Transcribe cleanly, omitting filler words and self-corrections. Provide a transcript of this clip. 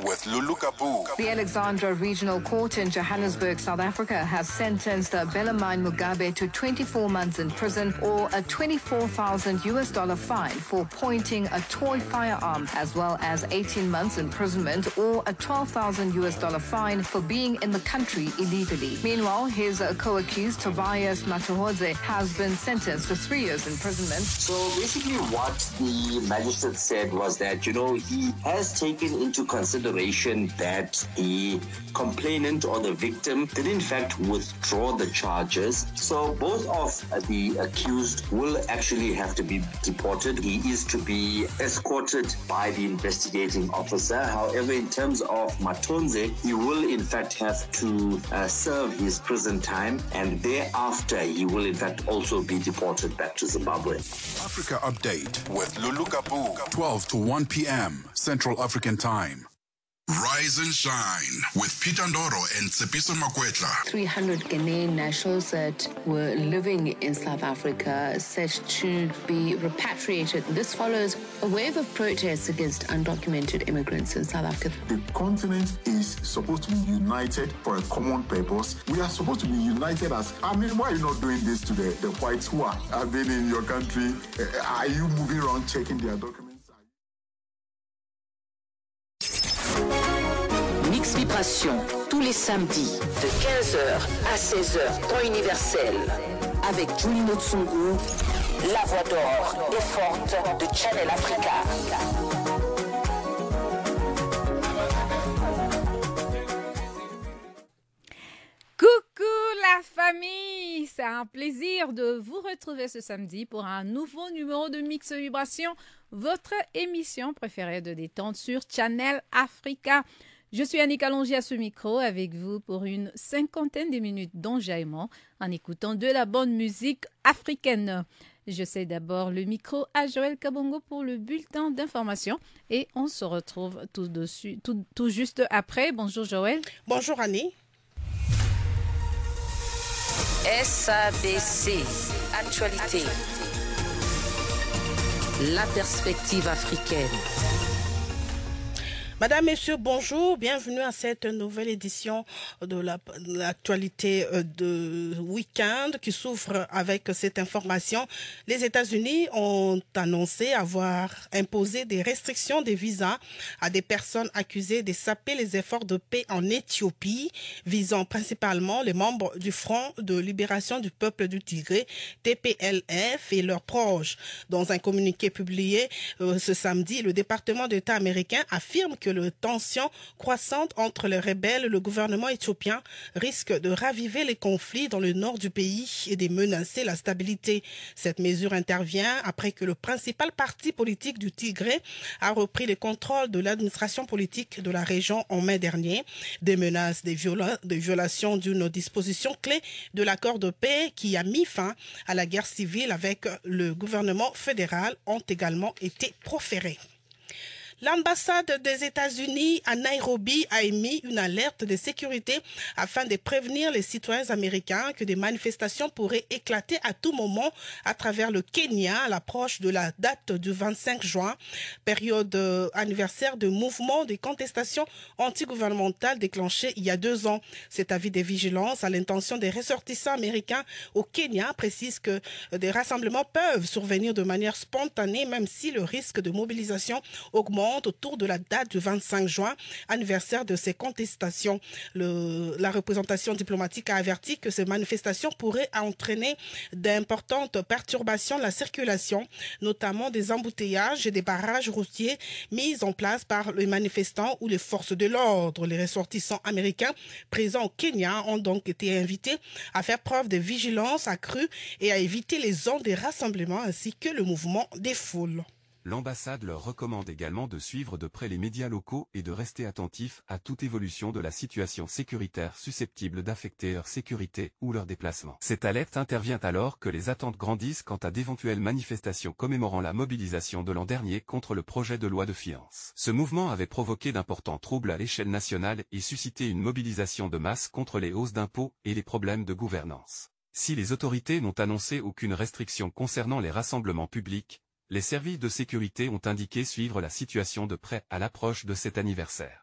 with Lulu Kabu. The Alexandra Regional Court in Johannesburg, South Africa, has sentenced Bellarmine Mugabe to 24 months in prison or a $24,000 fine for pointing a toy firearm, as well as 18 months imprisonment or a $12,000 fine for being in the country illegally. Meanwhile, his co-accused Tobias Matuhodze has been sentenced to 3 years imprisonment. So basically what the magistrate said was that, he has taken into consideration that the complainant or the victim did in fact withdraw the charges. So both of the accused will actually have to be deported. He is to be escorted by the investigating officer. However, in terms of Matonze, he will in fact have to serve his prison time, and thereafter he will in fact also be deported back to Zimbabwe. Africa Update with Lulu Kabu, 12 to 1 p.m. Central African Time. Rise and shine with Peter Ndoro and Tsepiso Makwetla. 300 Ghanaian nationals that were living in South Africa set to be repatriated. This follows a wave of protests against undocumented immigrants in South Africa. The continent is supposed to be united for a common purpose. We are supposed to be united as, why are you not doing this to the whites who have been in your country? Are you moving around checking their documents? Mix Vibration, tous les samedis, de 15h à 16h, temps universel, avec Julie Motsungu, la voix d'or et forte de Channel Africa. Coucou la famille, c'est un plaisir de vous retrouver ce samedi pour un nouveau numéro de Mix Vibration, votre émission préférée de détente sur Channel Africa. Je suis Annick Allongi à ce micro avec vous pour une 50aine de minutes d'enjaillement en écoutant de la bonne musique africaine. Je cède d'abord le micro à Joël Kabongo pour le bulletin d'information et on se retrouve tout juste après. Bonjour Joël. Bonjour Annie. SABC, actualité. La perspective africaine. Madame, Messieurs, bonjour. Bienvenue à cette nouvelle édition de l'actualité de week-end qui s'ouvre avec cette information. Les États-Unis ont annoncé avoir imposé des restrictions de visas à des personnes accusées de saper les efforts de paix en Éthiopie, visant principalement les membres du Front de libération du peuple du Tigré, TPLF, et leurs proches. Dans un communiqué publié ce samedi, le département d'État américain affirme que les tensions croissantes entre les rebelles et le gouvernement éthiopien risquent de raviver les conflits dans le nord du pays et de menacer la stabilité. Cette mesure intervient après que le principal parti politique du Tigré a repris le contrôle de l'administration politique de la région en mai dernier. Des menaces de violation d'une disposition clé de l'accord de paix qui a mis fin à la guerre civile avec le gouvernement fédéral ont également été proférées. L'ambassade des États-Unis à Nairobi a émis une alerte de sécurité afin de prévenir les citoyens américains que des manifestations pourraient éclater à tout moment à travers le Kenya à l'approche de la date du 25 juin, période anniversaire de mouvements de contestation antigouvernementale déclenché il y a 2 ans. Cet avis de vigilance à l'intention des ressortissants américains au Kenya précise que des rassemblements peuvent survenir de manière spontanée même si le risque de mobilisation augmente autour de la date du 25 juin, anniversaire de ces contestations. La représentation diplomatique a averti que ces manifestations pourraient entraîner d'importantes perturbations de la circulation, notamment des embouteillages et des barrages routiers mis en place par les manifestants ou les forces de l'ordre. Les ressortissants américains présents au Kenya ont donc été invités à faire preuve de vigilance accrue et à éviter les zones de rassemblement ainsi que le mouvement des foules. L'ambassade leur recommande également de suivre de près les médias locaux et de rester attentifs à toute évolution de la situation sécuritaire susceptible d'affecter leur sécurité ou leur déplacement. Cette alerte intervient alors que les attentes grandissent quant à d'éventuelles manifestations commémorant la mobilisation de l'an dernier contre le projet de loi de finances. Ce mouvement avait provoqué d'importants troubles à l'échelle nationale et suscité une mobilisation de masse contre les hausses d'impôts et les problèmes de gouvernance. Si les autorités n'ont annoncé aucune restriction concernant les rassemblements publics, les services de sécurité ont indiqué suivre la situation de près à l'approche de cet anniversaire.